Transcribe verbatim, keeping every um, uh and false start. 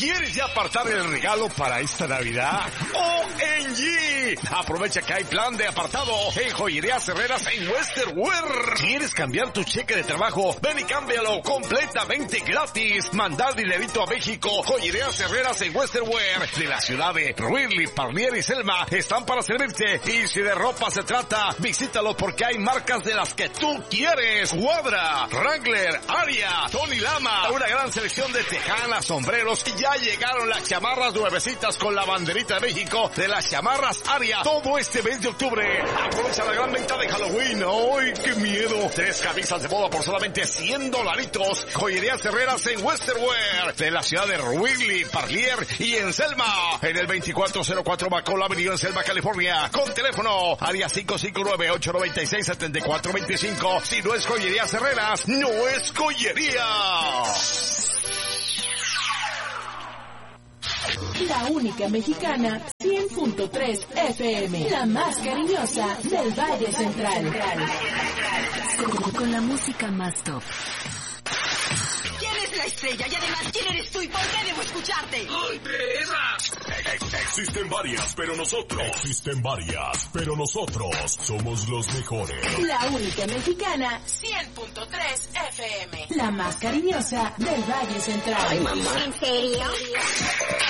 ¿Quieres ya apartar el regalo para esta Navidad? O M G. Aprovecha que hay plan de apartado en Joyerías Herreras en Western Wear. ¿Quieres cambiar tu cheque de trabajo? Ven y cámbialo completamente gratis. Mandar dinerito a México. Joyerías Herreras en Western Wear de la ciudad de Ruisley, Parlier y Selma están para servirte. Y si de ropa se trata, visítalo porque hay marcas de las que tú quieres. Guadra, Wrangler, Aria, Tony Lama, una gran selección de tejanas, sombreros. Y ya llegaron las chamarras nuevecitas con la banderita de México de las chamarras Aria. Todo este mes de octubre. Aprovecha la gran venta de Halloween. ¡Ay, qué miedo! Tres camisas de boda por solamente cien dolaritos. Joyerías Herreras en Western Wear de la ciudad de Wrigley, Parlier y en Selma. En el veinticuatro cero cuatro Macola Avenue en Selma, California. Con teléfono área cinco cinco nueve, ocho nueve seis, siete cuatro dos cinco. Si no es Joyerías Herreras, no es joyería. La única mexicana, cien punto tres F M. La más cariñosa del Valle Central. Con, con la música más top. ¿Quién es la estrella? Y además, ¿quién eres tú y por qué debo escucharte? ¡Ay, Teresa! Existen varias, pero nosotros... Existen varias, pero nosotros somos los mejores. La única mexicana, cien punto tres F M. La más cariñosa del Valle Central. Ay, mamá. ¿En serio?